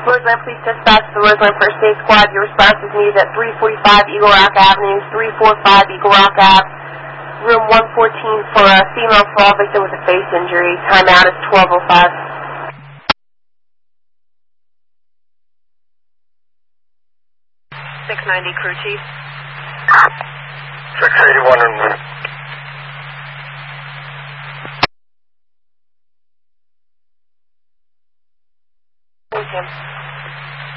Roseland Police Dispatch, the Roseland First Aid Squad. Your response is needed at 345 Eagle Rock Avenue, 345 Eagle Rock Ave, room 114 for a female fall victim with a face injury. Timeout is 12:05. 690 crew chief. 681 and Thank you.